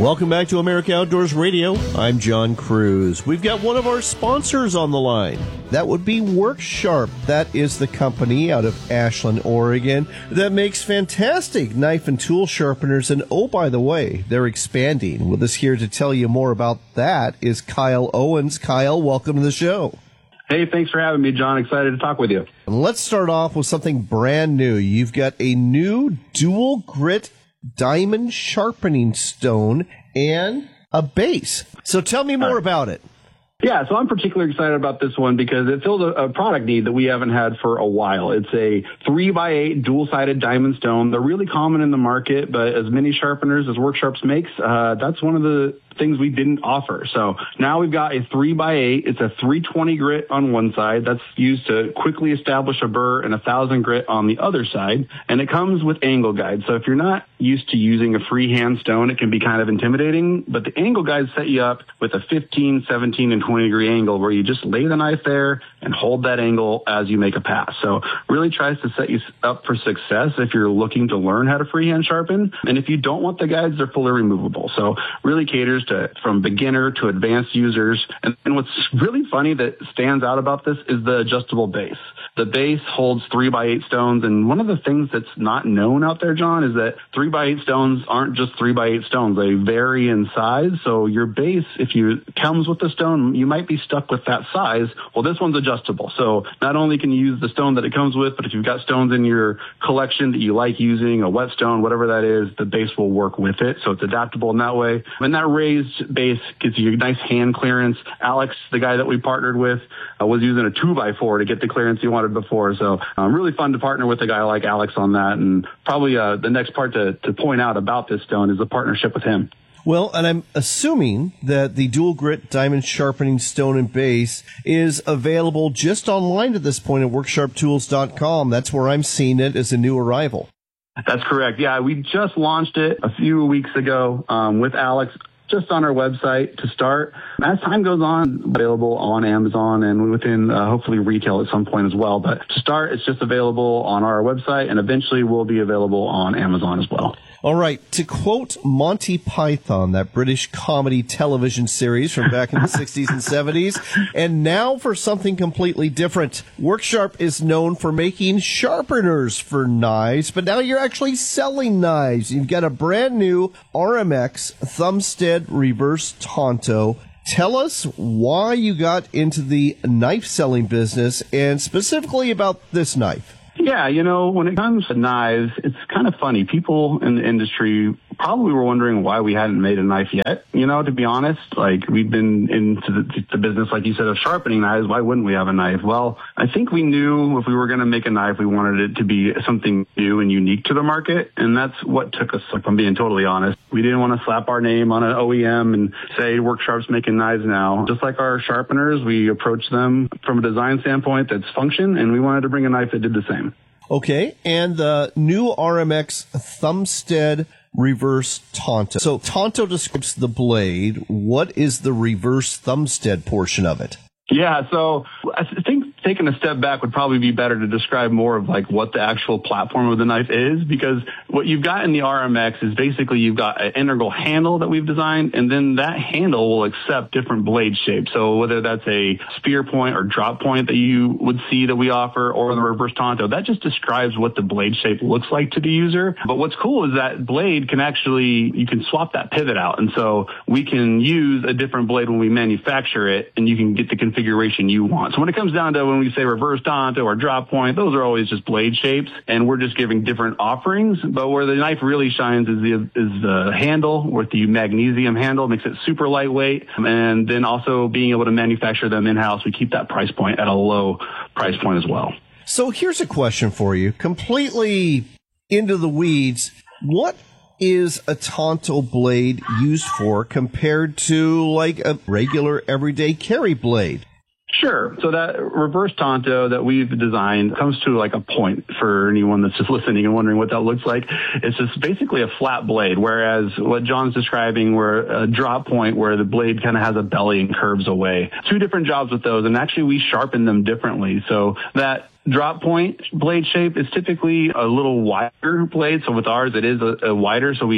Welcome back to America Outdoors Radio. I'm John Cruz. We've got one of our sponsors on the line. That would be WorkSharp. That is the company out of Ashland, Oregon, that makes fantastic knife and tool sharpeners. And oh, by the way, they're expanding. With us here to tell you more about that is Kyle Owens. Kyle, welcome to the show. Hey, thanks for having me, John. Excited to talk with you. Let's start off with something brand new. You've got a new dual grit diamond sharpening stone and a base. So tell me more about it. Yeah, so I'm particularly excited about this one because it fills a product need that we haven't had for a while. It's a 3x8 dual-sided diamond stone. They're really common in the market, but as many sharpeners as WorkSharp makes, that's one of the things we didn't offer. So now we've got a 3x8. It's a 320 grit on one side. That's used to quickly establish a burr, and 1,000 grit on the other side. And it comes with angle guides. So if you're not used to using a freehand stone, it can be kind of intimidating. But the angle guides set you up with a 15, 17, and 20 degree angle where you just lay the knife there and hold that angle as you make a pass. So really tries to set you up for success if you're looking to learn how to freehand sharpen. And if you don't want the guides, they're fully removable. So really caters to from beginner to advanced users. And what's really funny that stands out about this is the adjustable base. The base holds 3x8 stones. And one of the things that's not known out there, John, is that 3x8 stones aren't just 3x8 stones. They vary in size. So your base, if you comes with the stone, you might be stuck with that size. Well, this one's adjustable. So not only can you use the stone that it comes with, but if you've got stones in your collection that you like using, a whetstone, whatever that is, the base will work with it. So it's adaptable in that way. And that raised base gives you a nice hand clearance. Alex, the guy that we partnered with, was using a 2x4 to get the clearance he wanted before. So really fun to partner with a guy like Alex on that. And probably the next part to point out about this stone is the partnership with him. Well, and I'm assuming that the dual grit diamond sharpening stone and base is available just online at this point at worksharptools.com. That's where I'm seeing it as a new arrival. That's correct. Yeah, we just launched it a few weeks ago with Alex, just on our website to start. As time goes on, available on Amazon and within hopefully retail at some point as well. But to start, it's just available on our website and eventually will be available on Amazon as well. All right. To quote Monty Python, that British comedy television series from back in the 60s and 70s, and now for something completely different. WorkSharp is known for making sharpeners for knives, but now you're actually selling knives. You've got a brand new RMX Thumbstead Reverse Tonto. Tell us why you got into the knife selling business and specifically about this knife. Yeah, when it comes to knives, it's kind of funny. People in the industry probably were wondering why we hadn't made a knife yet. To be honest, like we've been into the business, like you said, of sharpening knives. Why wouldn't we have a knife? Well, I think we knew if we were going to make a knife, we wanted it to be something new and unique to the market. And that's what took us, if I'm being totally honest. We didn't want to slap our name on an OEM and say WorkSharp's making knives now. Just like our sharpeners, we approached them from a design standpoint that's function, and we wanted to bring a knife that did the same. Okay, and the new RMX Thumbstead Reverse Tonto. So Tonto describes the blade. What is the reverse Thumbstead portion of it? Yeah, so I think taking a step back would probably be better to describe more of like what the actual platform of the knife is, because what you've got in the RMX is basically you've got an integral handle that we've designed, and then that handle will accept different blade shapes. So whether that's a spear point or drop point that you would see that we offer, or the reverse Tonto, that just describes what the blade shape looks like to the user. But what's cool is that blade can actually, you can swap that pivot out. And so we can use a different blade when we manufacture it, and you can get the configuration you want. So when it comes down to when we say reverse Tonto or drop point, those are always just blade shapes, and we're just giving different offerings. But where the knife really shines is the handle, with the magnesium handle, makes it super lightweight, and then also being able to manufacture them in-house. We keep that price point at a low price point as well. So here's a question for you, completely into the weeds. What is a Tonto blade used for compared to like a regular everyday carry blade? Sure. So that reverse Tonto that we've designed comes to like a point for anyone that's just listening and wondering what that looks like. It's just basically a flat blade, whereas what John's describing, where a drop point where the blade kind of has a belly and curves away. Two different jobs with those, and actually we sharpen them differently. So that drop point blade shape is typically a little wider blade. So with ours, it is a wider, so we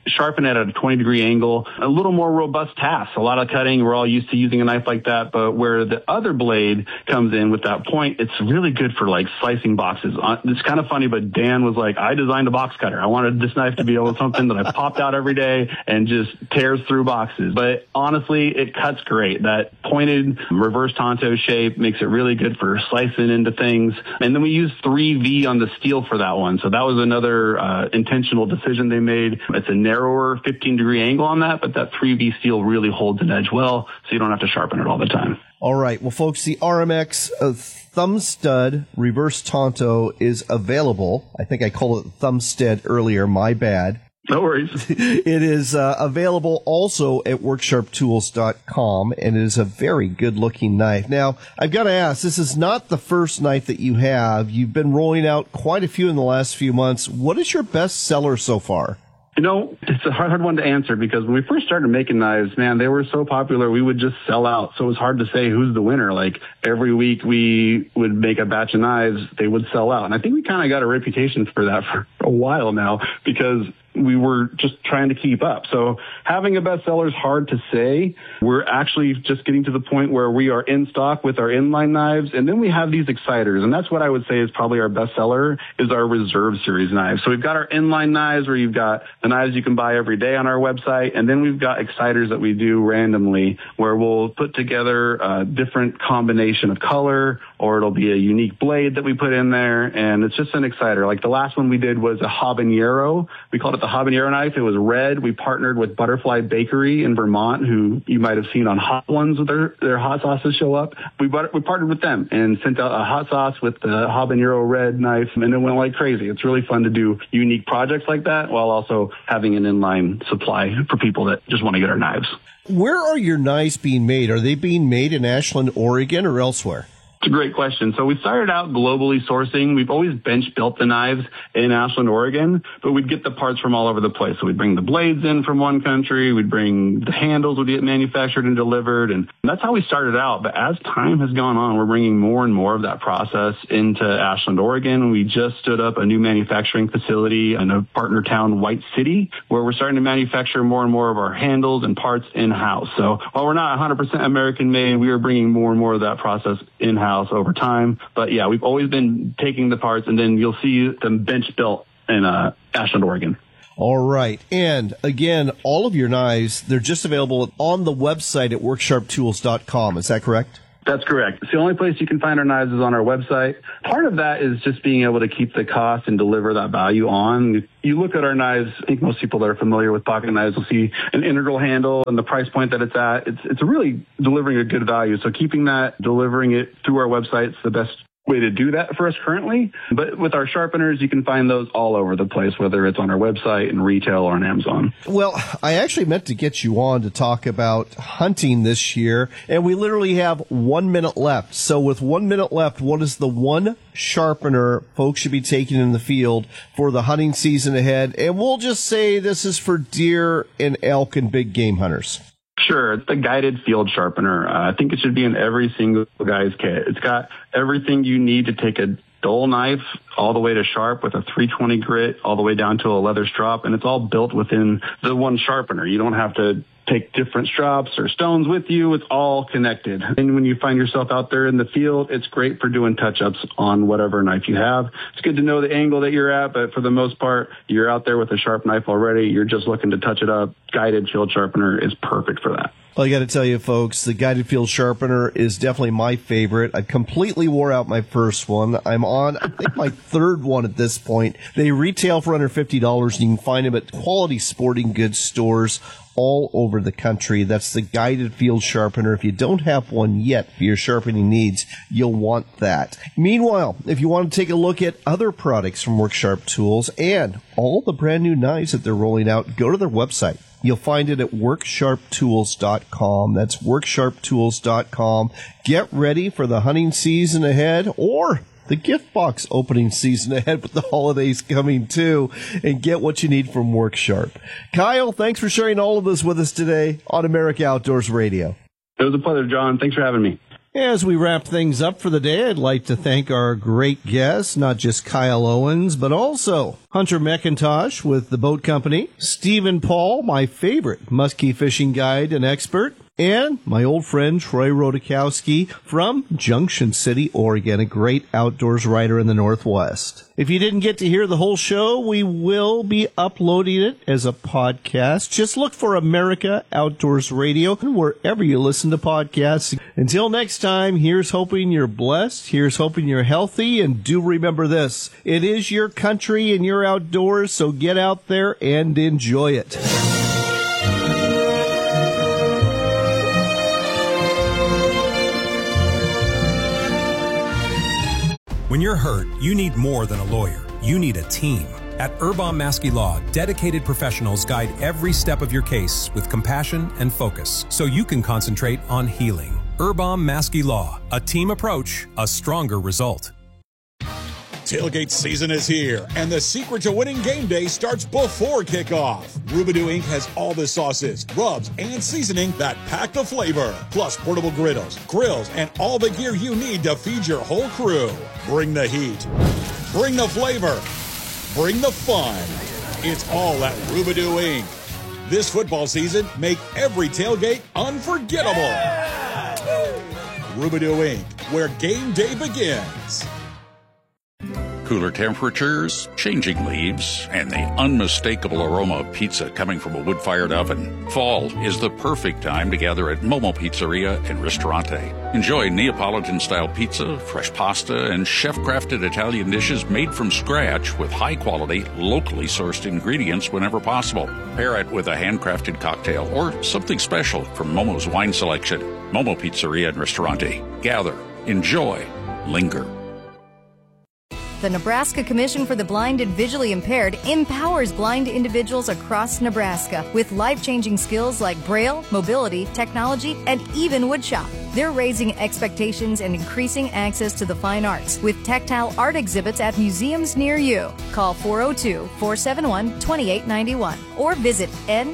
sharpen it at a 20-degree angle. A little more robust task. A lot of cutting. We're all used to using a knife like that, but where the other blade comes in with that point, it's really good for like slicing boxes. It's kind of funny, but Dan was like, I designed a box cutter. I wanted this knife to be able to something that I popped out every day and just tears through boxes. But honestly, it cuts great. That pointed reverse Tonto shape makes it really good for slicing into things. And then we use 3V on the steel for that one. So that was another intentional decision they made. It's a narrower 15-degree angle on that, but that 3V steel really holds an edge well, so you don't have to sharpen it all the time. All right. Well, folks, the RMX thumb stud reverse Tonto is available. I think I called it thumb stud earlier. My bad. No worries. It is available also at worksharptools.com, and it is a very good-looking knife. Now, I've got to ask, this is not the first knife that you have. You've been rolling out quite a few in the last few months. What is your best seller so far? You know, it's a hard one to answer because when we first started making knives, man, they were so popular, we would just sell out. So it was hard to say who's the winner. Like every week we would make a batch of knives, they would sell out. And I think we kind of got a reputation for that for a while now because we were just trying to keep up. So having a bestseller is hard to say. We're actually just getting to the point where we are in stock with our inline knives. And then we have these exciters. And that's what I would say is probably our bestseller is our Reserve Series knives. So we've got our inline knives where you've got the knives you can buy every day on our website. And then we've got exciters that we do randomly where we'll put together a different combination of color, or it'll be a unique blade that we put in there. And it's just an exciter. Like the last one we did was a habanero. We called it the habanero knife. It was red. We partnered with Butterfly Bakery in Vermont, who you might have seen on Hot Ones with their hot sauces show up. We partnered with them and sent out a hot sauce with the habanero red knife, and it went like crazy. It's really fun to do unique projects like that while also having an inline supply for people that just want to get our knives. Where are your knives being made? Are they being made in Ashland, Oregon, or elsewhere? It's a great question. So we started out globally sourcing. We've always bench built the knives in Ashland, Oregon, but we'd get the parts from all over the place. So we'd bring the blades in from one country. We'd bring the handles would get manufactured and delivered. And that's how we started out. But as time has gone on, we're bringing more and more of that process into Ashland, Oregon. We just stood up a new manufacturing facility in a partner town, White City, where we're starting to manufacture more and more of our handles and parts in-house. So while we're not 100% American made, we are bringing more and more of that process in-house over time. But yeah, we've always been taking the parts, and then you'll see them bench built in Ashland, Oregon. All right. And again, all of your knives, they're just available on the website at worksharptools.com. Is that correct? That's correct. It's the only place you can find our knives is on our website. Part of that is just being able to keep the cost and deliver that value on. You look at our knives, I think most people that are familiar with pocket knives will see an integral handle and the price point that it's at. It's really delivering a good value. So keeping that, delivering it through our website is the best way to do that for us currently. But with our sharpeners, you can find those all over the place, whether it's on our website and retail or on Amazon. Well, I actually meant to get you on to talk about hunting this year, and we literally have 1 minute left. So with 1 minute left, what is the one sharpener folks should be taking in the field for the hunting season ahead? And we'll just say this is for deer and elk and big game hunters. Sure. It's the guided field sharpener. I think it should be in every single guy's kit. It's got everything you need to take a dull knife all the way to sharp with a 320 grit all the way down to a leather strop, and it's all built within the one sharpener. You don't have to take different strops or stones with you. It's all connected. And when you find yourself out there in the field, it's great for doing touch-ups on whatever knife you have. It's good to know the angle that you're at, but for the most part, you're out there with a sharp knife already. You're just looking to touch it up. Guided field sharpener is perfect for that. Well, I got to tell you, folks, the guided field sharpener is definitely my favorite. I completely wore out my first one. I'm on, I think, my third one at this point. They retail for under $50, and you can find them at quality sporting goods stores all over the country. That's the guided field sharpener. If you don't have one yet for your sharpening needs, you'll want that. Meanwhile, if you want to take a look at other products from Worksharp Tools and all the brand new knives that they're rolling out, go to their website. You'll find it at worksharptools.com. That's worksharptools.com. Get ready for the hunting season ahead, or the gift box opening season ahead with the holidays coming too, and get what you need from Worksharp. Kyle, thanks for sharing all of this with us today on America Outdoors Radio. It was a pleasure, John. Thanks for having me. As we wrap things up for the day, I'd like to thank our great guests, not just Kyle Owens, but also Hunter McIntosh with the Boat Company, Stephen Paul, my favorite muskie fishing guide and expert, and my old friend Troy Rodakowski from Junction City, Oregon, a great outdoors writer in the Northwest. If you didn't get to hear the whole show, we will be uploading it as a podcast. Just look for America Outdoors Radio wherever you listen to podcasts. Until next time, here's hoping you're blessed. Here's hoping you're healthy. And do remember this, it is your country and you're outdoors, so get out there and enjoy it. When you're hurt, you need more than a lawyer. You need a team. At Urbam Maskey Law, dedicated professionals guide every step of your case with compassion and focus so you can concentrate on healing. Urbam Maskey Law, a team approach, a stronger result. Tailgate season is here, and the secret to winning game day starts before kickoff. Rubidou Inc. has all the sauces, rubs, and seasoning that pack the flavor, plus portable griddles, grills, and all the gear you need to feed your whole crew. Bring the heat, bring the flavor, bring the fun. It's all at Rubidou Inc. This football season, make every tailgate unforgettable. Yeah! Rubidou Inc., where game day begins. Cooler temperatures, changing leaves, and the unmistakable aroma of pizza coming from a wood-fired oven. Fall is the perfect time to gather at Momo Pizzeria and Ristorante. Enjoy Neapolitan-style pizza, fresh pasta, and chef-crafted Italian dishes made from scratch with high-quality, locally sourced ingredients whenever possible. Pair it with a handcrafted cocktail or something special from Momo's wine selection. Momo Pizzeria and Ristorante. Gather, enjoy, linger. The Nebraska Commission for the Blind and Visually Impaired empowers blind individuals across Nebraska with life-changing skills like Braille, mobility, technology, and even woodshop. They're raising expectations and increasing access to the fine arts with tactile art exhibits at museums near you. Call 402-471-2891 or visit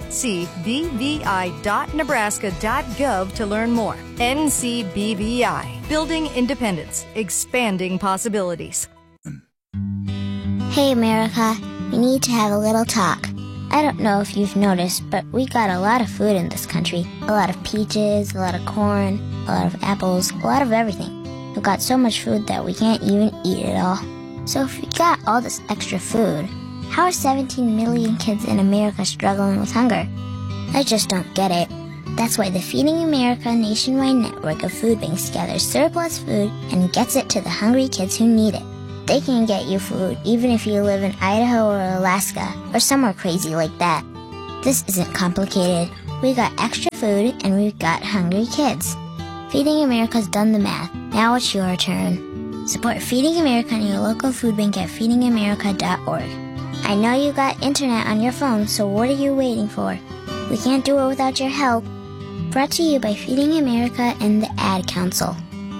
ncbvi.nebraska.gov to learn more. NCBVI, building independence, expanding possibilities. Hey America, we need to have a little talk. I don't know if you've noticed, but we got a lot of food in this country. A lot of peaches, a lot of corn, a lot of apples, a lot of everything. We've got so much food that we can't even eat it all. So if we got all this extra food, how are 17 million kids in America struggling with hunger? I just don't get it. That's why the Feeding America nationwide network of food banks gathers surplus food and gets it to the hungry kids who need it. They can get you food even if you live in Idaho or Alaska or somewhere crazy like that. This isn't complicated. We got extra food and we've got hungry kids. Feeding America's done the math. Now it's your turn. Support Feeding America and your local food bank at feedingamerica.org. I know you got internet on your phone, so what are you waiting for? We can't do it without your help. Brought to you by Feeding America and the Ad Council.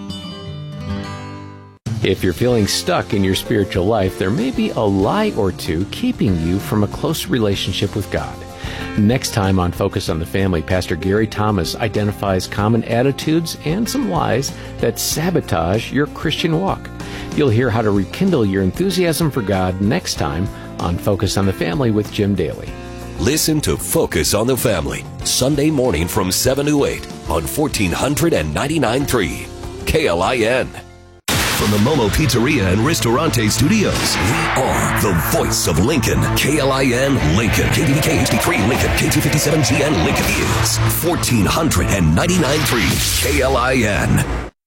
If you're feeling stuck in your spiritual life, there may be a lie or two keeping you from a close relationship with God. Next time on Focus on the Family, Pastor Gary Thomas identifies common attitudes and some lies that sabotage your Christian walk. You'll hear how to rekindle your enthusiasm for God next time on Focus on the Family with Jim Daly. Listen to Focus on the Family, Sunday morning from 7 to 8 on 1499.3 KLIN. From the Momo Pizzeria and Ristorante Studios, we are the voice of Lincoln. KLIN Lincoln. KDDK HD3 Lincoln. K257GN Lincoln is 1499.3 KLIN.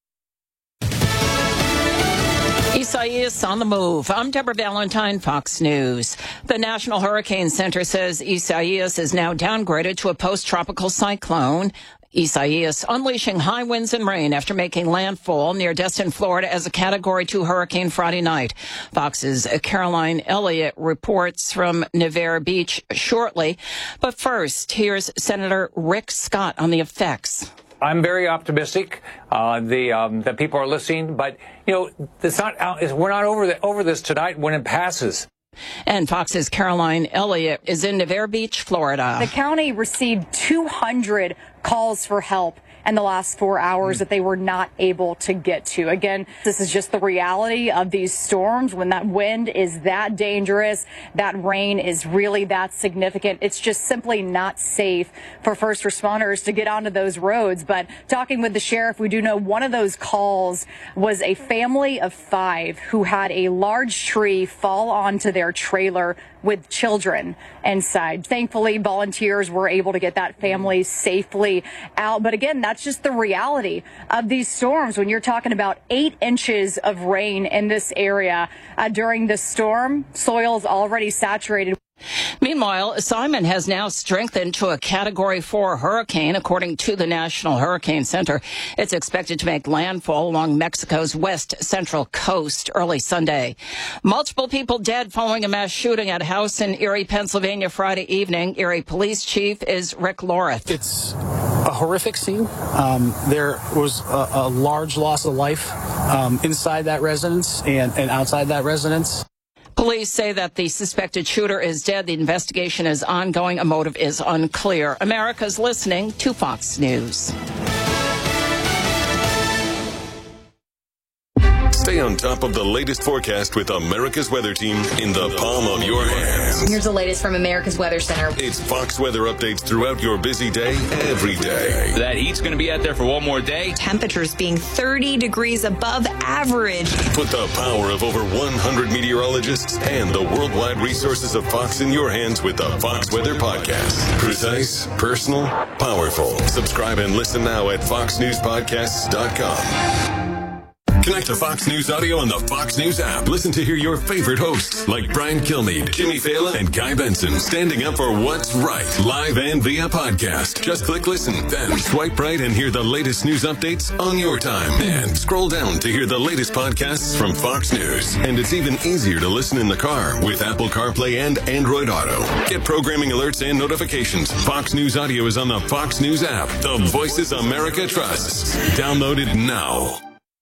Isaias on the move. I'm Deborah Valentine, Fox News. The National Hurricane Center says Isaias is now downgraded to a post-tropical cyclone. Isaias unleashing high winds and rain after making landfall near Destin, Florida as a Category 2 hurricane Friday night. Fox's Caroline Elliott reports from Navarre Beach shortly. But first, here's Senator Rick Scott on the effects. I'm very optimistic that people are listening, but it's not. We're not over this tonight when it passes. And Fox's Caroline Elliott is in Navarre Beach, Florida. The county received 200 calls for help in the last 4 hours that they were not able to get to. Again, this is just the reality of these storms. When that wind is that dangerous, that rain is really that significant, it's just simply not safe for first responders to get onto those roads. But talking with the sheriff, we do know one of those calls was a family of 5 who had a large tree fall onto their trailer with children inside. Thankfully, volunteers were able to get that family safely out. But again, that's just the reality of these storms. When you're talking about 8 inches of rain in this area during the storm, soil's already saturated. Meanwhile, Simon has now strengthened to a Category 4 hurricane, according to the National Hurricane Center. It's expected to make landfall along Mexico's west-central coast early Sunday. Multiple people dead following a mass shooting at a house in Erie, Pennsylvania Friday evening. Erie Police Chief is Rick Loreth. It's a horrific scene. There was a large loss of life inside that residence and outside that residence. Police say that the suspected shooter is dead. The investigation is ongoing. A motive is unclear. America's listening to Fox News. Stay on top of the latest forecast with America's Weather Team in the palm of your hands. Here's the latest from America's Weather Center. It's Fox weather updates throughout your busy day, every day. That heat's going to be out there for one more day. Temperatures being 30 degrees above average. Put the power of over 100 meteorologists and the worldwide resources of Fox in your hands with the Fox Weather Podcast. Precise, personal, powerful. Subscribe and listen now at foxnewspodcasts.com. Connect to Fox News Audio on the Fox News app. Listen to hear your favorite hosts like Brian Kilmeade, Jimmy Fallon, and Guy Benson standing up for what's right, live and via podcast. Just click listen, then swipe right and hear the latest news updates on your time. And scroll down to hear the latest podcasts from Fox News. And it's even easier to listen in the car with Apple CarPlay and Android Auto. Get programming alerts and notifications. Fox News Audio is on the Fox News app. The voices America trusts. Download it now.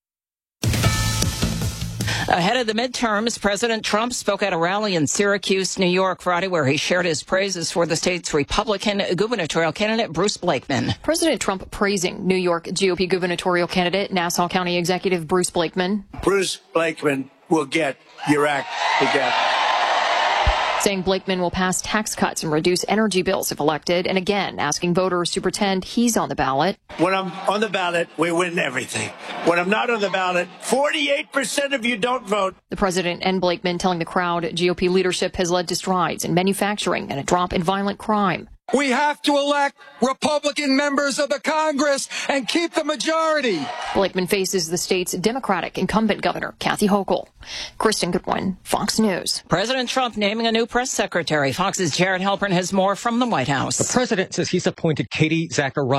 Ahead of the midterms, President Trump spoke at a rally in Syracuse, New York, Friday, where he shared his praises for the state's Republican gubernatorial candidate, Bruce Blakeman. President Trump praising New York GOP gubernatorial candidate, Nassau County Executive Bruce Blakeman. Bruce Blakeman will get your act together. Saying Blakeman will pass tax cuts and reduce energy bills if elected, and again asking voters to pretend he's on the ballot. When I'm on the ballot, we win everything. When I'm not on the ballot, 48% of you don't vote. The president and Blakeman telling the crowd GOP leadership has led to strides in manufacturing and a drop in violent crime. We have to elect Republican members of the Congress and keep the majority. Blakeman faces the state's Democratic incumbent governor, Kathy Hochul. Kristen Goodwin, Fox News. President Trump naming a new press secretary. Fox's Jared Halpern has more from the White House. The president says he's appointed Katie Zacharias